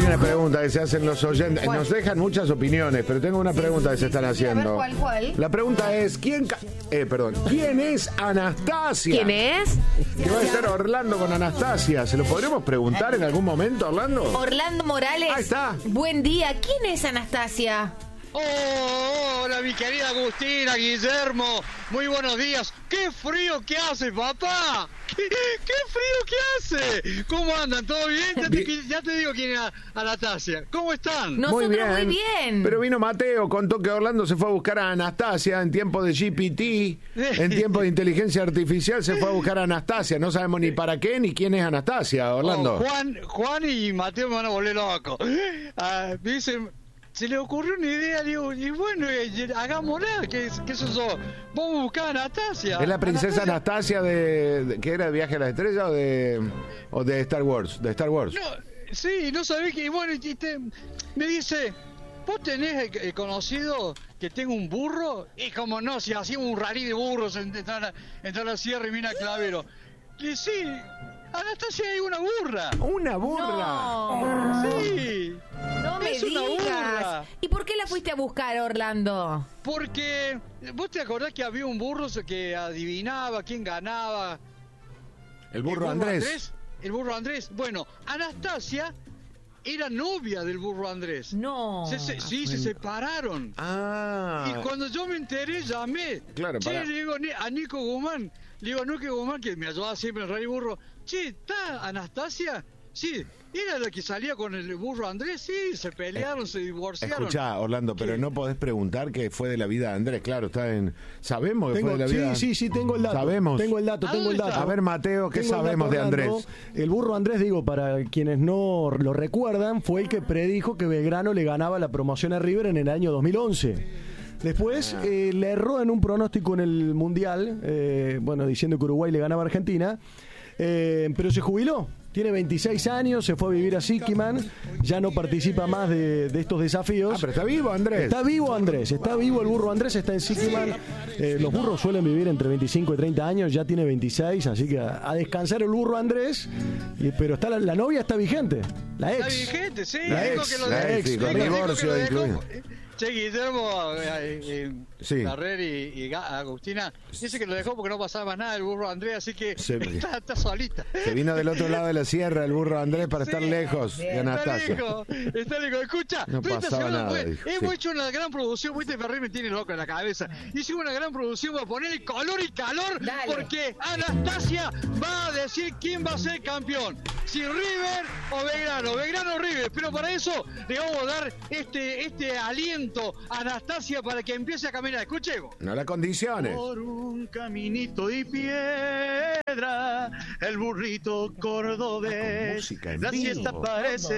una pregunta que se hacen los oyentes. ¿Cuál? Nos dejan muchas opiniones, pero tengo una pregunta que se están haciendo. A ver, ¿cuál? La pregunta es, ¿quién es Anastasia? ¿Quién es? ¿Qué va a estar Orlando con Anastasia? ¿Se lo podremos preguntar en algún momento, Orlando? Orlando Morales. Ahí está. Buen día. ¿Quién es Anastasia? Oh, hola mi querida Agustina, Guillermo, muy buenos días. ¡Qué frío que hace, papá! ¡Qué frío que hace! ¿Cómo andan? ¿Todo bien? Ya te digo quién es Anastasia. ¿Cómo están? Nosotros muy bien. Pero vino Mateo, contó que Orlando se fue a buscar a Anastasia en tiempo de GPT, en tiempo de inteligencia artificial se fue a buscar a Anastasia. No sabemos ni para qué ni quién es Anastasia, Orlando. Juan y Mateo me van a volver loco. Dicen... Se le ocurrió una idea, digo, y bueno, hagámosla, que eso vamos a buscar a Anastasia. ¿Es la princesa Anastasia de que era de Viaje a la Estrella o de Star Wars? De Star Wars. No, sí, no sabés que, bueno, me dice, ¿vos tenés conocido que tengo un burro? Y como no, si hacíamos un rally de burros en toda la sierra y Mina Clavero. Y sí, Anastasia es una burra. ¿Una burra? No. Sí. No me Es una digas. burra. ¿Y por qué la fuiste a buscar, Orlando? Porque, ¿vos te acordás que había un burro que adivinaba quién ganaba? El burro Andrés. El burro Andrés. Bueno, Anastasia era novia del burro Andrés. No. Sí, se separaron. Ah. Y cuando yo me enteré, llamé. Claro, che, pará. le digo a Nico Guzmán. Le digo a Nico Guzmán, que me ayudaba siempre en el Radio Burro. Che, ¿está Anastasia? Sí, era la que salía con el burro Andrés. Sí, se pelearon, se divorciaron. Escuchá, Orlando, pero ¿Qué? no podés preguntar qué fue de la vida de Andrés. Claro, está en... ¿Sabemos que fue de la vida? Sí, tengo el dato. ¿Sabemos? Tengo el dato. A ver, Mateo, ¿qué Tengo el sabemos dato, de Andrés? Orlando. El burro Andrés, digo, para quienes no lo recuerdan, fue el que predijo que Belgrano le ganaba la promoción a River en el año 2011. Después le erró en un pronóstico en el Mundial, diciendo que Uruguay le ganaba a Argentina, pero se jubiló. Tiene 26 años, se fue a vivir a Siquiman, ya no participa más de estos desafíos. Ah, pero está vivo Andrés. Está vivo Andrés, está vivo el burro Andrés, está en Siquiman. Los burros suelen vivir entre 25 y 30 años, ya tiene 26, así que a descansar el burro Andrés, pero está la novia está vigente, la ex. Está vigente, sí. La dijo ex, que lo la dejó, ex, con dijo que divorcio lo dejó. incluido. Che, Guillermo, Sí. Carrer y Agustina, dice que lo dejó porque no pasaba más nada el burro Andrés, así que Sí, está solita. Se vino del otro lado de la sierra el burro Andrés para estar lejos de Anastasia. Está lejos. Escucha, No pasaba nada, dijo, hemos sí. hecho una gran producción, viste, Ferrer me tiene loco en la cabeza. Hicimos una gran producción para ponerle color y calor, Dale. porque Anastasia va a decir quién va a ser campeón. Si River o Belgrano, Belgrano o River, pero para eso le vamos a dar este aliento a Anastasia para que empiece a caminar. Escuchemos. No la condiciones. Por un caminito de piedra, el burrito cordobés, Música en la vivo. siesta parece